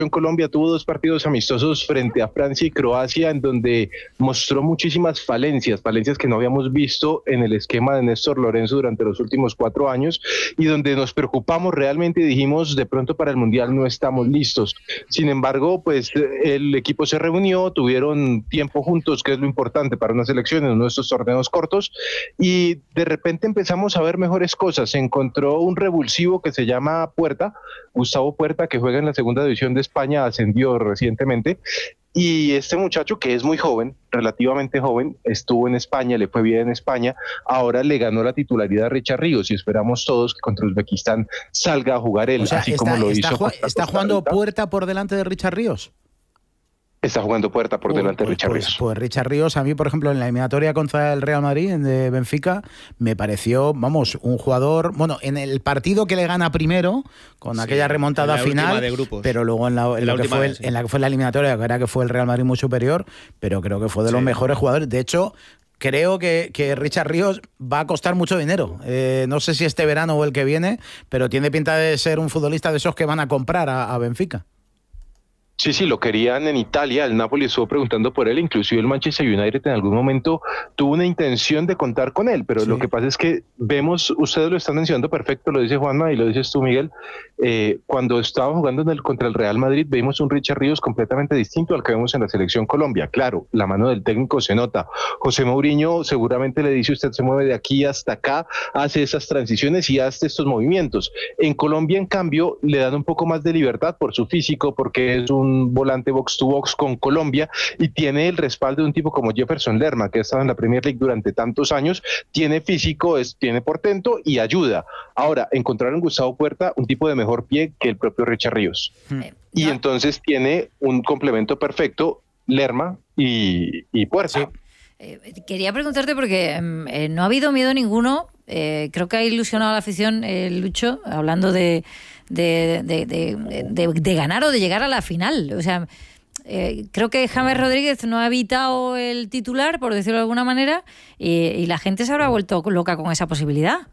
Colombia tuvo 2 partidos amistosos frente a Francia y Croacia en donde mostró muchísimas falencias que no habíamos visto en el esquema de Néstor Lorenzo durante los últimos 4 años y donde nos preocupamos realmente y dijimos de pronto para el Mundial no estamos listos. Sin embargo, pues el equipo se reunió, tuvieron tiempo juntos, que es lo importante para una selección en uno de estos torneos cortos, y de repente empezamos a ver mejores cosas. Se encontró un revulsivo que se llama Puerta, Gustavo Puerta, que juega en la segunda división de España, ascendió recientemente, y este muchacho que es muy joven, relativamente joven, estuvo en España, le fue bien en España, ahora le ganó la titularidad a Richard Ríos y esperamos todos que contra Uzbekistán salga a jugar él, o sea, así como lo hizo. ¿Está jugando Puerta por delante de Richard Ríos? Está jugando Puerta por delante de Richard Ríos. Pues Richard Ríos, a mí, por ejemplo, en la eliminatoria contra el Real Madrid, de Benfica, me pareció, vamos, un jugador... Bueno, en el partido que le gana primero, con aquella remontada final, pero luego en la que fue la eliminatoria, que era que fue el Real Madrid muy superior, pero creo que fue de los mejores jugadores. De hecho, creo que Richard Ríos va a costar mucho dinero. No sé si este verano o el que viene, pero tiene pinta de ser un futbolista de esos que van a comprar a Benfica. Sí, lo querían en Italia, el Napoli estuvo preguntando por él, inclusive el Manchester United en algún momento tuvo una intención de contar con él, pero lo que pasa es que vemos, ustedes lo están mencionando perfecto, lo dice Juanma y lo dices tú, Miguel, cuando estaba jugando contra el Real Madrid vimos un Richard Ríos completamente distinto al que vemos en la selección Colombia. Claro, la mano del técnico se nota. José Mourinho seguramente le dice, usted se mueve de aquí hasta acá, hace esas transiciones y hace estos movimientos. En Colombia, en cambio, le dan un poco más de libertad por su físico, porque es un volante box to box con Colombia y tiene el respaldo de un tipo como Jefferson Lerma, que ha estado en la Premier League durante tantos años, tiene físico, tiene portento y ayuda. Ahora, encontraron Gustavo Puerta, un tipo de mejor pie que el propio Richard Ríos. Y entonces tiene un complemento perfecto, Lerma y Puerta. Quería preguntarte porque no ha habido miedo ninguno. Creo que ha ilusionado a la afición, Lucho, hablando de ganar o de llegar a la final. O sea, creo que James Rodríguez no ha evitado el titular, por decirlo de alguna manera, y la gente se habrá vuelto loca con esa posibilidad.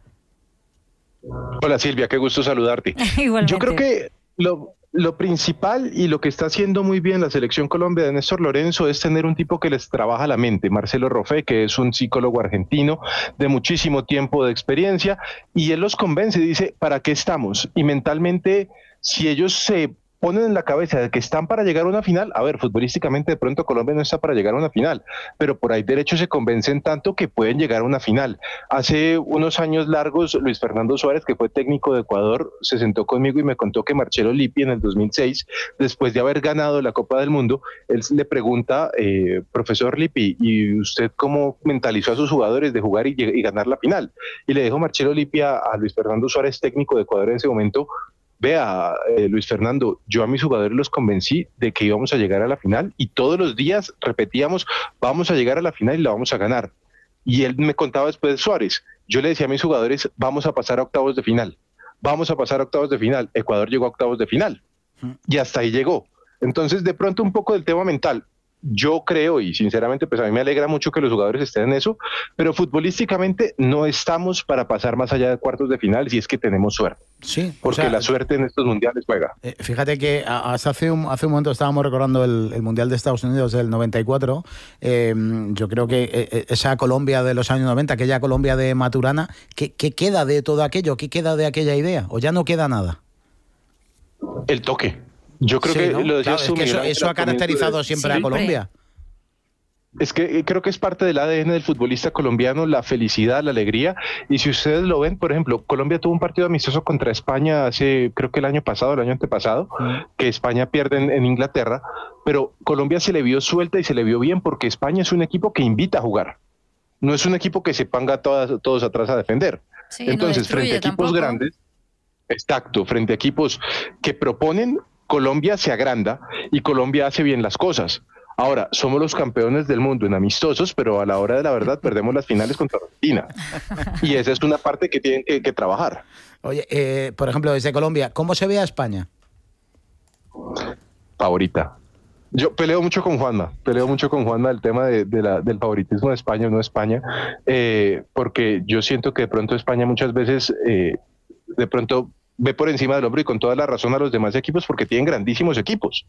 Hola Silvia, qué gusto saludarte. Igualmente. Yo creo que lo principal y lo que está haciendo muy bien la selección Colombia de Néstor Lorenzo es tener un tipo que les trabaja la mente, Marcelo Roffé, que es un psicólogo argentino de muchísimo tiempo de experiencia, y él los convence y dice, ¿para qué estamos? Y mentalmente, si ellos se ponen en la cabeza de que están para llegar a una final, a ver, futbolísticamente de pronto Colombia no está para llegar a una final, pero por ahí derecho se convencen tanto que pueden llegar a una final. Hace unos años largos, Luis Fernando Suárez, que fue técnico de Ecuador, se sentó conmigo y me contó que Marcelo Lippi en el 2006, después de haber ganado la Copa del Mundo, él le pregunta, profesor Lippi, ¿y usted cómo mentalizó a sus jugadores de jugar y ganar la final? Y le dijo Marcelo Lippi a Luis Fernando Suárez, técnico de Ecuador en ese momento, vea, Luis Fernando, yo a mis jugadores los convencí de que íbamos a llegar a la final y todos los días repetíamos, vamos a llegar a la final y la vamos a ganar. Y él me contaba después de Suárez, yo le decía a mis jugadores, vamos a pasar a octavos de final, vamos a pasar a octavos de final. Ecuador llegó a octavos de final y hasta ahí llegó. Entonces, de pronto un poco del tema mental. Yo creo, y sinceramente pues a mí me alegra mucho que los jugadores estén en eso, pero futbolísticamente no estamos para pasar más allá de cuartos de final si es que tenemos suerte. Sí, porque la suerte en estos mundiales juega. Fíjate que hace un momento estábamos recordando el Mundial de Estados Unidos del 94. Yo creo que esa Colombia de los años 90, aquella Colombia de Maturana, ¿qué queda de todo aquello? ¿Qué queda de aquella idea? ¿O ya no queda nada? El toque. Yo creo que, ¿no? Lo decía claro, es que eso ha caracterizado siempre a Colombia. Es que creo que es parte del ADN del futbolista colombiano, la felicidad, la alegría. Y si ustedes lo ven, por ejemplo, Colombia tuvo un partido amistoso contra España hace, creo que el año antepasado, que España pierde en Inglaterra, pero Colombia se le vio suelta y se le vio bien porque España es un equipo que invita a jugar. No es un equipo que se ponga todos atrás a defender. Sí, entonces, no frente a equipos tampoco. grandes, exacto, frente a equipos que proponen, Colombia se agranda y Colombia hace bien las cosas. Ahora, somos los campeones del mundo en amistosos, pero a la hora de la verdad perdemos las finales contra Argentina. Y esa es una parte que tienen que trabajar. Oye, por ejemplo, desde Colombia, ¿cómo se ve a España? Favorita. Yo peleo mucho con Juanma el tema del favoritismo de España o no España, porque yo siento que de pronto España muchas veces, de pronto ve por encima del hombro y con toda la razón a los demás equipos porque tienen grandísimos equipos.